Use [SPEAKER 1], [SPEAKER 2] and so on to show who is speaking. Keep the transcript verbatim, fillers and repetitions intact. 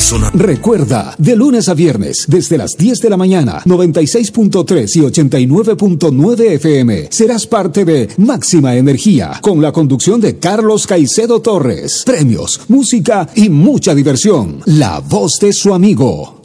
[SPEAKER 1] Zona.
[SPEAKER 2] Recuerda, de lunes a viernes, desde las diez de la mañana, noventa y seis punto tres y ochenta y nueve punto nueve F M, serás parte de Máxima Energía, con la conducción de Carlos Caicedo Torres. Premios, música y mucha diversión. La voz de su amigo.